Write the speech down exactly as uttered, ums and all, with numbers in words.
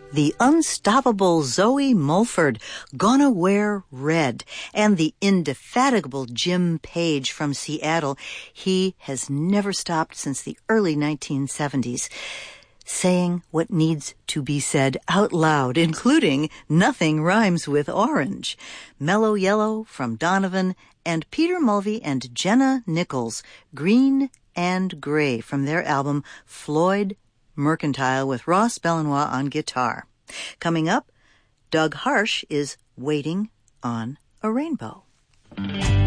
the unstoppable Zoe Mulford, Gonna Wear Red, and the indefatigable Jim Page from Seattle. He has never stopped since the early nineteen seventies, saying what needs to be said out loud, including Nothing Rhymes with Orange, Mellow Yellow from Donovan, and Peter Mulvey and Jenna Nichols, Green and Gray from their album Floyd Mercantile with Ross Belanois on guitar. Coming up, Doug Harsh is Waiting on a Rainbow.